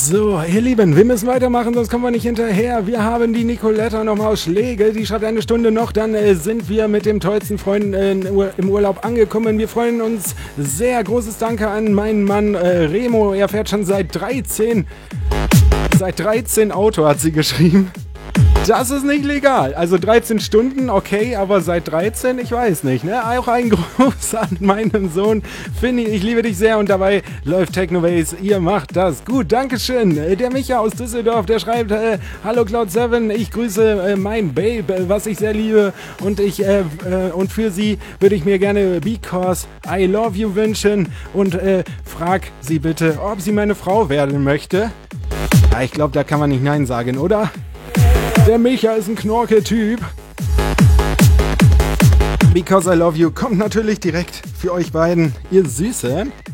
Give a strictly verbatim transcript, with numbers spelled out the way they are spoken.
So, ihr Lieben, wir müssen weitermachen, sonst kommen wir nicht hinterher. Wir haben die Nicoletta nochmal aus Schlegel, die schreibt eine Stunde noch, dann äh, sind wir mit dem tollsten Freund äh, im Urlaub angekommen. Wir freuen uns sehr. Großes Danke an meinen Mann äh, Remo, er fährt schon seit dreizehn, seit dreizehn Auto, hat sie geschrieben. Das ist nicht legal. Also dreizehn Stunden, okay, aber seit dreizehn, ich weiß nicht, ne? Auch ein Gruß an meinen Sohn Finny, ich liebe dich sehr und dabei läuft Technoways, ihr macht das gut, Dankeschön. Der Micha aus Düsseldorf, der schreibt, äh, hallo Cloud sieben, ich grüße äh, mein Babe, äh, was ich sehr liebe und ich äh, äh, und für sie würde ich mir gerne Because I Love You wünschen und äh, frag sie bitte, ob sie meine Frau werden möchte. Ja, ich glaube, da kann man nicht Nein sagen, oder? Der Micha ist ein Knorke-Typ. Because I Love You kommt natürlich direkt für euch beiden, ihr Süßen.